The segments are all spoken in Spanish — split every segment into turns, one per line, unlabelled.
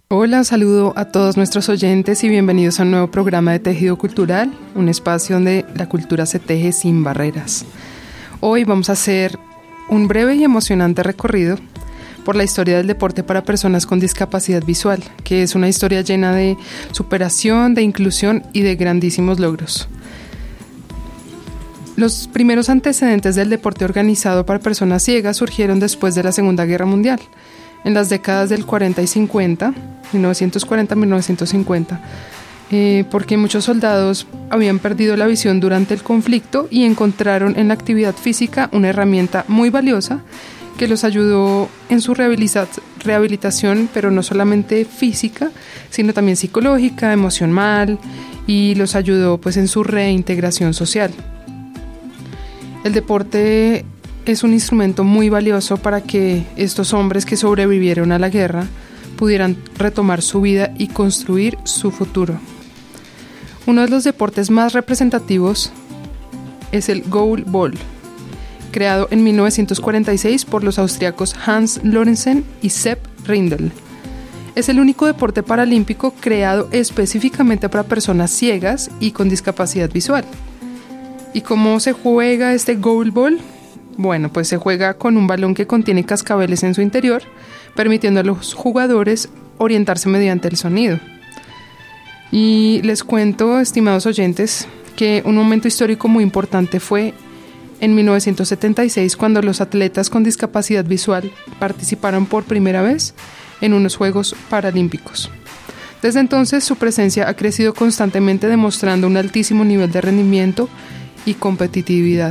Hola, saludo a todos nuestros oyentes y bienvenidos a un nuevo programa de Tejido Cultural, un espacio donde la cultura se teje sin barreras. Hoy vamos a hacer un breve y emocionante recorrido por la historia del deporte para personas con discapacidad visual, que es una historia llena de superación, de inclusión y de grandísimos logros. Los primeros antecedentes del deporte organizado para personas ciegas surgieron después de la Segunda Guerra Mundial, en las décadas del 40 y 50, 1940-1950, porque muchos soldados habían perdido la visión durante el conflicto y encontraron en la actividad física una herramienta muy valiosa que los ayudó en su rehabilitación, pero no solamente física, sino también psicológica, emocional, y los ayudó pues en su reintegración social. El deporte es un instrumento muy valioso para que estos hombres que sobrevivieron a la guerra pudieran retomar su vida y construir su futuro. Uno de los deportes más representativos es el Goalball, creado en 1946 por los austriacos Hans Lorenzen y Sepp Rindl. Es el único deporte paralímpico creado específicamente para personas ciegas y con discapacidad visual. ¿Y cómo se juega este Goalball? Bueno, pues se juega con un balón que contiene cascabeles en su interior, permitiendo a los jugadores orientarse mediante el sonido. Y les cuento, estimados oyentes, que un momento histórico muy importante fue en 1976, cuando los atletas con discapacidad visual participaron por primera vez en unos Juegos Paralímpicos. Desde entonces, su presencia ha crecido constantemente, demostrando un altísimo nivel de rendimiento y competitividad.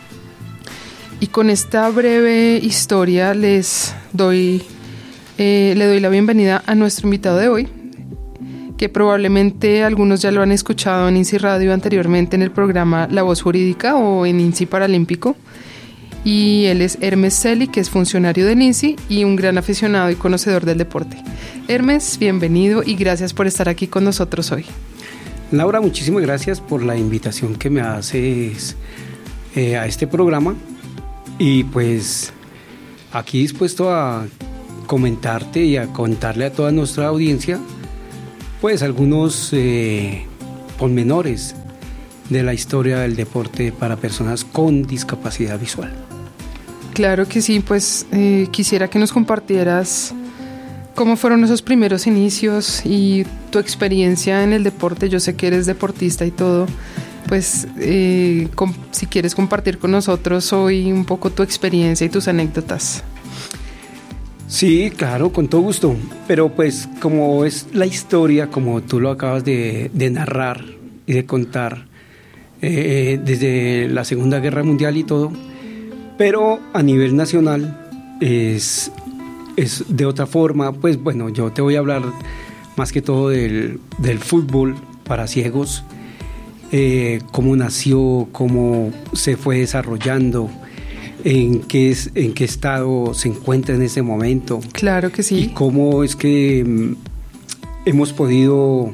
Y con esta breve historia le doy la bienvenida a nuestro invitado de hoy, que probablemente algunos ya lo han escuchado en INSI Radio anteriormente en el programa La Voz Jurídica o en INSI Paralímpico. Y él es Hermes Celi, que es funcionario del INSI y un gran aficionado y conocedor del deporte. Hermes, bienvenido y gracias por estar aquí con nosotros hoy.
Laura, muchísimas gracias por la invitación que me haces a este programa. Y pues aquí dispuesto a comentarte y a contarle a toda nuestra audiencia pues algunos pormenores de la historia del deporte para personas con discapacidad visual.
Claro que sí, pues quisiera que nos compartieras cómo fueron esos primeros inicios y tu experiencia en el deporte. Yo sé que eres deportista y todo. Pues si quieres compartir con nosotros hoy un poco tu experiencia y tus anécdotas.
Sí, claro, con todo gusto. Pero pues como es la historia, como tú lo acabas de narrar y de contar, desde la Segunda Guerra Mundial y todo, pero a nivel nacional es de otra forma. Pues bueno, yo te voy a hablar más que todo del fútbol para ciegos. Cómo nació, cómo se fue desarrollando, en qué estado se encuentra en ese momento.
Claro que sí.
Y cómo es que hemos podido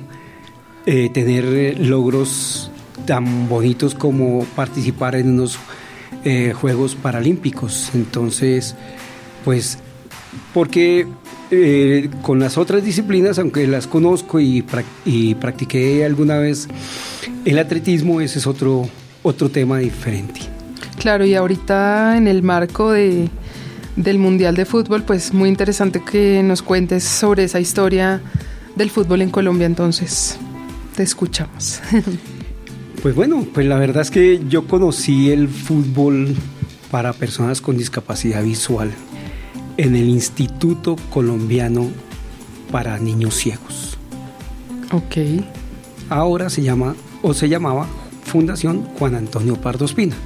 tener logros tan bonitos como participar en unos Juegos Paralímpicos. Entonces, pues, porque con las otras disciplinas, aunque las conozco y practiqué alguna vez el atletismo, ese es otro tema diferente.
Claro, y ahorita en el marco del Mundial de Fútbol, pues muy interesante que nos cuentes sobre esa historia del fútbol en Colombia. Entonces, te escuchamos.
Pues bueno, pues la verdad es que yo conocí el fútbol para personas con discapacidad visual en el Instituto Colombiano para Niños Ciegos.
Ok.
Ahora se llamaba Fundación Juan Antonio Pardo Ospina.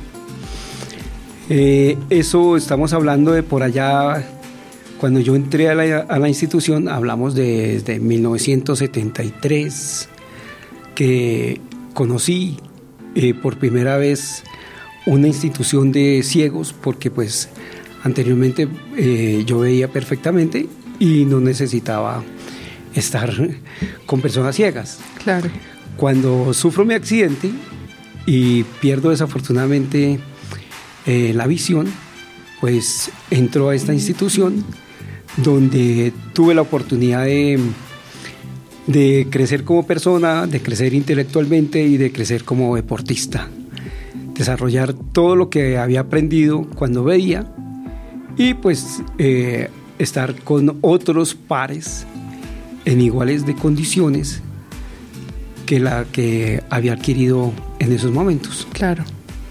Eso estamos hablando de por allá, cuando yo entré a la institución, hablamos desde 1973, que conocí por primera vez una institución de ciegos, porque pues anteriormente yo veía perfectamente y no necesitaba estar con personas ciegas.
Claro.
Cuando sufro mi accidente y pierdo desafortunadamente la visión, pues entro a esta institución donde tuve la oportunidad de de crecer como persona, de crecer intelectualmente y de crecer como deportista. Desarrollar todo lo que había aprendido cuando veía y pues estar con otros pares en iguales de condiciones que la que había adquirido en esos momentos.
Claro.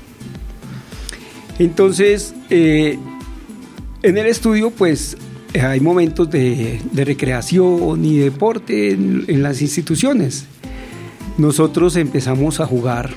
Entonces, en el estudio, pues, hay momentos de recreación y deporte en las instituciones. Nosotros empezamos a jugar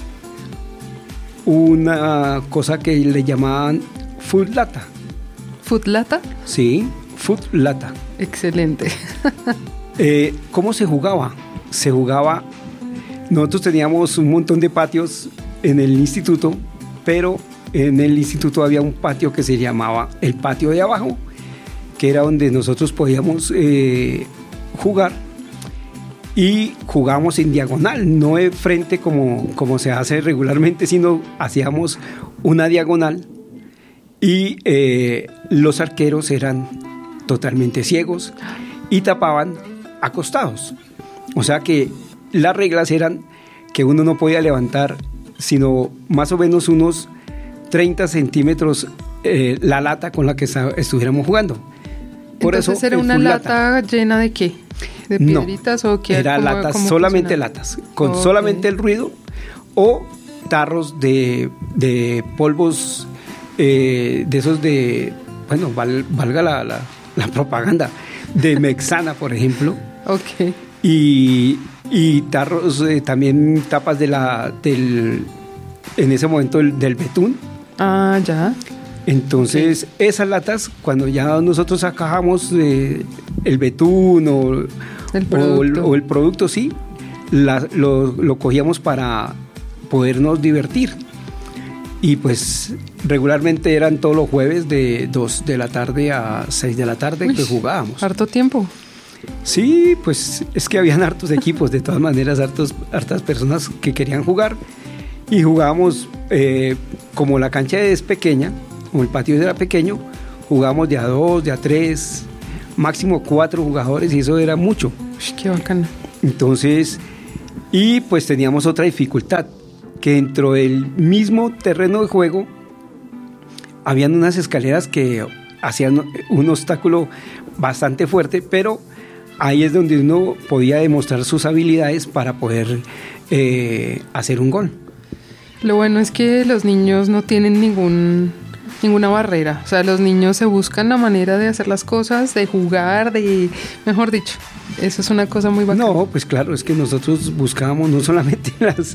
una cosa que le llamaban footlata.
¿Footlata?
Sí, footlata.
Excelente.
¿Cómo se jugaba? Se jugaba, nosotros teníamos un montón de patios en el instituto, pero en el instituto había un patio que se llamaba el patio de abajo, que era donde nosotros podíamos jugar, y jugábamos en diagonal, no de frente como se hace regularmente, sino hacíamos una diagonal, y los arqueros eran totalmente ciegos y tapaban acostados. O sea que las reglas eran que uno no podía levantar sino más o menos unos 30 centímetros la lata con la que estuviéramos jugando. Por
Entonces
eso
era una lata llena de ¿qué? ¿De piedritas
no,
o qué?
Era latas, solamente funciona? Latas, con solamente el ruido, o tarros de polvos de esos de, bueno, valga la propaganda, de Mexana, por ejemplo.
Ok.
Y tarros, también tapas en ese momento del betún.
Ah, ya.
Entonces, sí, esas latas, cuando ya nosotros sacábamos el betún o el producto, sí, lo cogíamos para podernos divertir. Y pues regularmente eran todos los jueves de 2 de la tarde a 6 de la tarde. Uy, que jugábamos.
¿Harto tiempo?
Sí, pues es que habían hartos equipos, de todas maneras, hartas personas que querían jugar, y jugábamos, como la cancha es pequeña, como el patio era pequeño, jugábamos de a 2, de a 3, máximo 4 jugadores, y eso era mucho.
Uy, qué bacana.
Entonces, y pues teníamos otra dificultad, que dentro del mismo terreno de juego habían unas escaleras que hacían un obstáculo bastante fuerte, pero ahí es donde uno podía demostrar sus habilidades para poder hacer un gol.
Lo bueno es que los niños no tienen ninguna barrera. O sea, los niños se buscan la manera de hacer las cosas, de jugar, mejor dicho, eso es una cosa muy bacana.
No, pues claro, es que nosotros buscábamos no solamente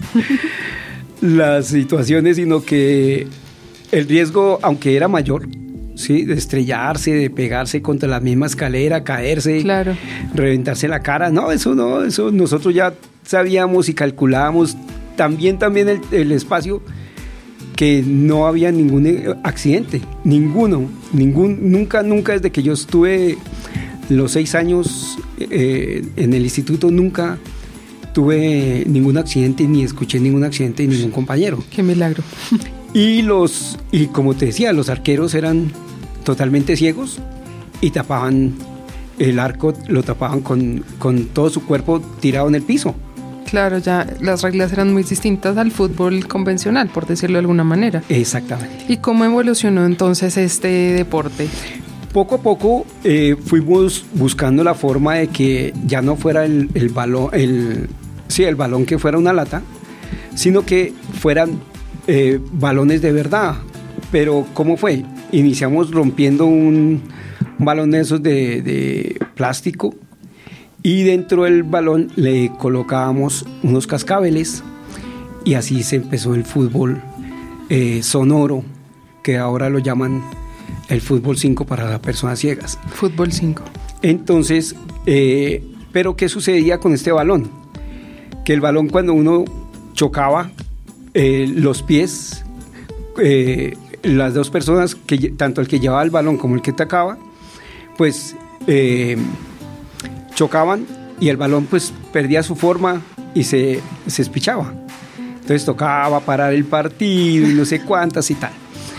las situaciones, sino que el riesgo, aunque era mayor, sí, de estrellarse, de pegarse contra la misma escalera, caerse,
claro,
reventarse la cara, eso nosotros ya sabíamos y calculábamos también el espacio, que no había ningún accidente, nunca desde que yo estuve los 6 años en el instituto, nunca tuve ningún accidente, ni escuché ningún accidente de ningún compañero.
¡Qué milagro!
Y como te decía, los arqueros eran totalmente ciegos y tapaban el arco, lo tapaban con todo su cuerpo tirado en el piso.
Claro, ya las reglas eran muy distintas al fútbol convencional, por decirlo de alguna manera.
Exactamente.
¿Y cómo evolucionó entonces este deporte?
Poco a poco fuimos buscando la forma de que ya no fuera el balón, el balón que fuera una lata, sino que fueran balones de verdad. Pero ¿cómo fue? Iniciamos rompiendo un balón de esos de plástico, y dentro del balón le colocábamos unos cascabeles, y así se empezó el fútbol sonoro, que ahora lo llaman el fútbol 5 para las personas ciegas.
Fútbol 5.
Entonces, pero ¿qué sucedía con este balón? Que el balón, cuando uno chocaba los pies, las dos personas, tanto el que llevaba el balón como el que atacaba, pues chocaban, y el balón pues perdía su forma y se espichaba. Entonces tocaba parar el partido y no sé cuántas y tal.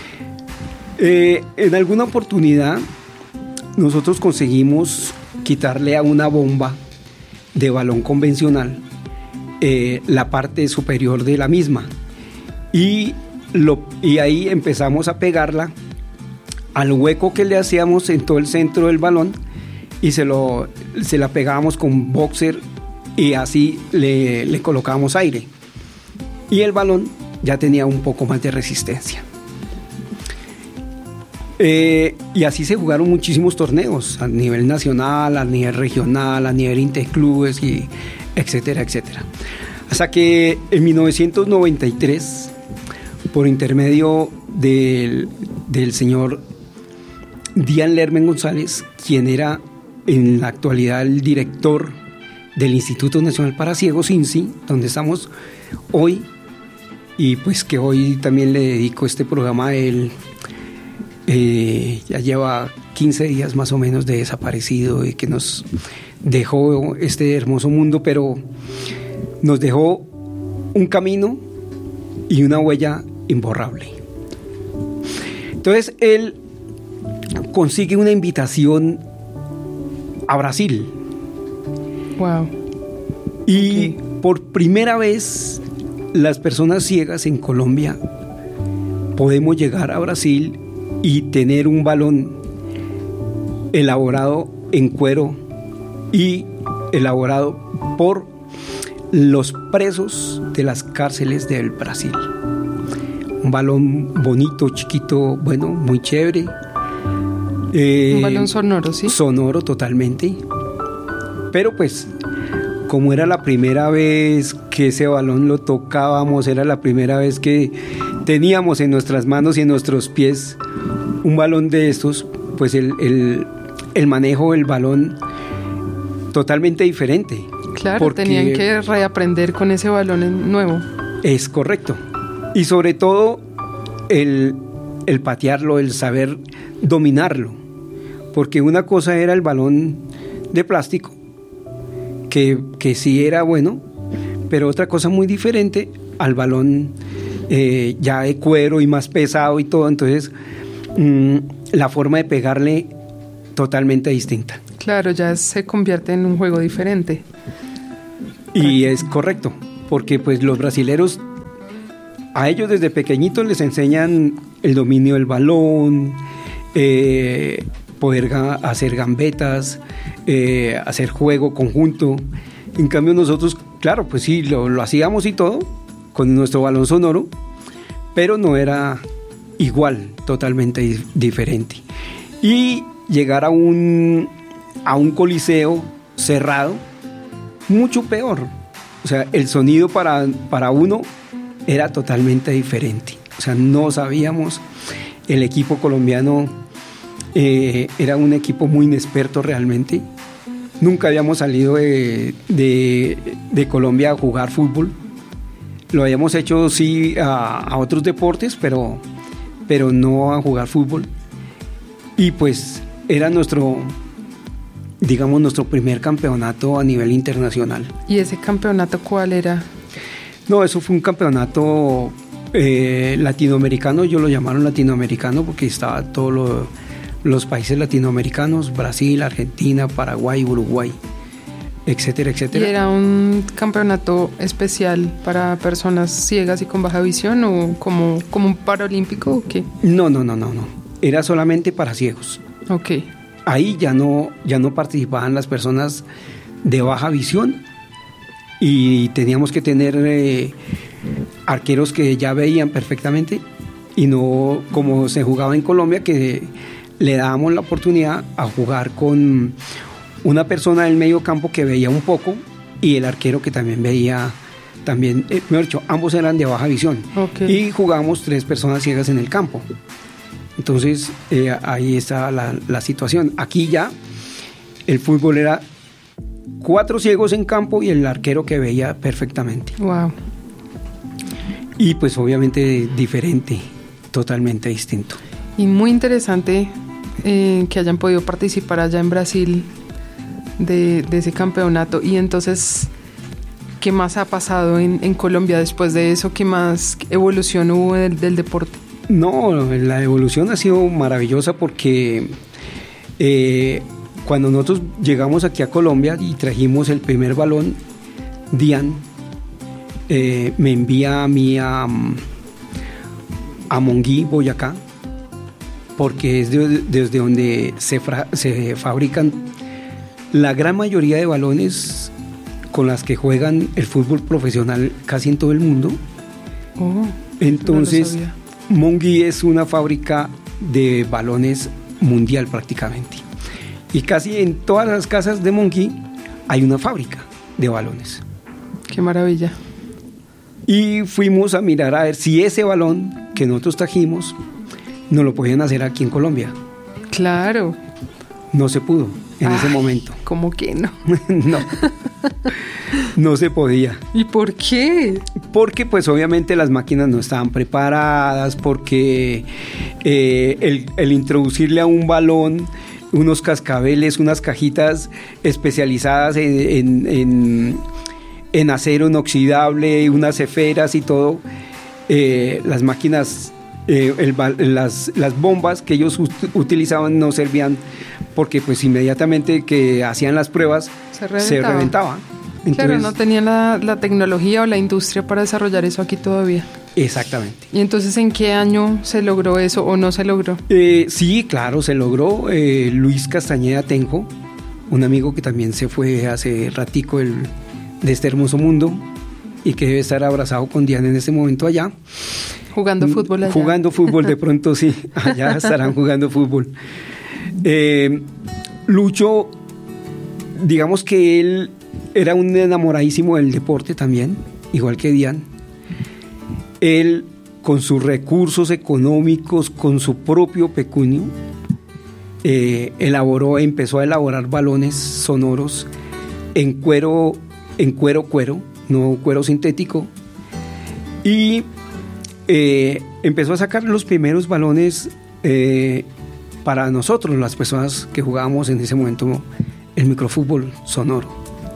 En alguna oportunidad nosotros conseguimos quitarle a una bomba de balón convencional, la parte superior de la misma. Y ahí empezamos a pegarla al hueco que le hacíamos en todo el centro del balón y se la pegábamos con boxer y así le colocábamos aire. Y el balón ya tenía un poco más de resistencia. Y así se jugaron muchísimos torneos a nivel nacional, a nivel regional, a nivel interclubes, y etcétera, etcétera. Hasta que en 1993, por intermedio del señor Dian Lermen González, quien era en la actualidad el director del Instituto Nacional para Ciegos, INSI, donde estamos hoy, y pues que hoy también le dedico este programa a él. Ya lleva 15 días más o menos de desaparecido y que nos dejó este hermoso mundo, pero nos dejó un camino y una huella imborrable. Entonces él consigue una invitación a Brasil.
Wow.
Y por primera vez las personas ciegas en Colombia podemos llegar a Brasil y tener un balón elaborado en cuero y elaborado por los presos de las cárceles del Brasil. Un balón bonito, chiquito, bueno, muy chévere.
Un balón sonoro, ¿sí?
Sonoro totalmente. Pero pues, como era la primera vez que ese balón lo tocábamos, era la primera vez que teníamos en nuestras manos y en nuestros pies un balón de estos, pues el manejo del balón totalmente diferente.
Claro, tenían que reaprender con ese balón nuevo.
Es correcto. Y sobre todo el patearlo, el saber dominarlo. Porque una cosa era el balón de plástico, que sí era bueno, pero otra cosa muy diferente al balón ya de cuero y más pesado y todo. Entonces la forma de pegarle totalmente distinta.
Claro, ya se convierte en un juego diferente.
Y es correcto, porque pues los brasileros, a ellos desde pequeñitos les enseñan el dominio del balón, poder hacer gambetas, hacer juego conjunto. En cambio nosotros, claro, pues sí, lo hacíamos y todo con nuestro balón sonoro, pero no era igual, totalmente diferente. Y llegar a un coliseo cerrado, mucho peor. O sea, el sonido para uno era totalmente diferente. O sea, no sabíamos. El equipo colombiano era un equipo muy inexperto realmente. Nunca habíamos salido de Colombia a jugar fútbol. Lo habíamos hecho sí a otros deportes, pero no a jugar fútbol. Y pues era nuestro primer campeonato a nivel internacional.
¿Y ese campeonato cuál era?
No, eso fue un campeonato latinoamericano. Ellos lo llamaron latinoamericano porque estaba todos los países latinoamericanos: Brasil, Argentina, Paraguay, Uruguay, etcétera, etcétera.
¿Y era un campeonato especial para personas ciegas y con baja visión o como un paralímpico o qué?
No. Era solamente para ciegos.
Ok.
Ahí ya no participaban las personas de baja visión y teníamos que tener arqueros que ya veían perfectamente y no como se jugaba en Colombia, que le dábamos la oportunidad a jugar con una persona del medio campo que veía un poco y el arquero que también veía, mejor dicho, ambos eran de baja visión. Okay. Y jugábamos 3 personas ciegas en el campo. Entonces ahí está la situación. Aquí ya el fútbol era 4 ciegos en campo y el arquero que veía perfectamente.
Wow.
Y pues obviamente diferente, totalmente distinto.
Y muy interesante que hayan podido participar allá en Brasil de ese campeonato. Y entonces, ¿qué más ha pasado en Colombia después de eso? ¿Qué más evolución hubo del deporte? No,
la evolución ha sido maravillosa porque cuando nosotros llegamos aquí a Colombia y trajimos el primer balón, Dian me envía a mí a Monguí, Boyacá, porque es desde donde se fabrican la gran mayoría de balones con las que juegan el fútbol profesional casi en todo el mundo. Entonces, Monguí es una fábrica de balones mundial prácticamente. Y casi en todas las casas de Monguí hay una fábrica de balones.
¡Qué maravilla!
Y fuimos a mirar a ver si ese balón que nosotros trajimos nos lo podían hacer aquí en Colombia.
Claro.
No se pudo en ese momento.
¿Cómo que no?
No se podía.
¿Y por qué?
Porque pues obviamente las máquinas no estaban preparadas, porque el introducirle a un balón unos cascabeles, unas cajitas especializadas en acero inoxidable, unas esferas y todo, las máquinas, las bombas que ellos utilizaban no servían, porque pues inmediatamente que hacían las pruebas se reventaba. Entonces,
claro, no tenían la tecnología o la industria para desarrollar eso aquí todavía.
Exactamente.
¿Y entonces en qué año se logró eso o no se logró?
Sí, claro, se logró. Luis Castañeda Tenjo, un amigo que también se fue hace ratico de este hermoso mundo y que debe estar abrazado con Diana en este momento allá.
Jugando fútbol allá.
Jugando fútbol, de pronto sí, allá estarán jugando fútbol. Lucho, digamos que él era un enamoradísimo del deporte también, igual que Dian. Él, con sus recursos económicos, con su propio pecunio, empezó a elaborar balones sonoros en cuero, no cuero sintético, y empezó a sacar los primeros balones para nosotros, las personas que jugábamos en ese momento el microfútbol sonoro.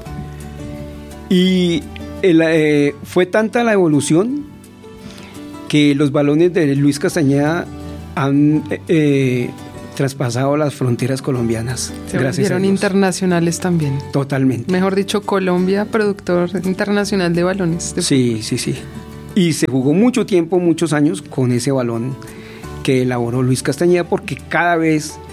Y fue tanta la evolución que los balones de Luis Castañeda han traspasado las fronteras colombianas.
Se volvieron internacionales también.
Totalmente.
Mejor dicho, Colombia, productor internacional de balones.
Sí. Y se jugó mucho tiempo, muchos años con ese balón que elaboró Luis Castañeda, porque cada vez